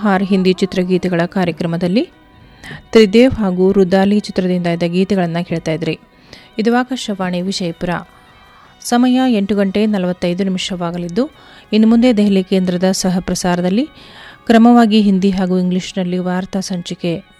ಉಪಹಾರ್ ಹಿಂದಿ ಚಿತ್ರಗೀತೆಗಳ ಕಾರ್ಯಕ್ರಮದಲ್ಲಿ ತ್ರಿದೇವ್ ಹಾಗೂ ರುದಾಲಿ ಚಿತ್ರದಿಂದ ಇದ್ದ ಗೀತೆಗಳನ್ನು ಕೇಳ್ತಾ ಇದ್ರಿ. ಇದು ಆಕಾಶವಾಣಿ ವಿಜಯಪುರ. ಸಮಯ 8:45 ಇನ್ನು ಮುಂದೆ ದೆಹಲಿ ಕೇಂದ್ರದ ಸಹ ಪ್ರಸಾರದಲ್ಲಿ ಕ್ರಮವಾಗಿ ಹಿಂದಿ ಹಾಗೂ ಇಂಗ್ಲಿಷ್ನಲ್ಲಿ ವಾರ್ತಾ ಸಂಚಿಕೆ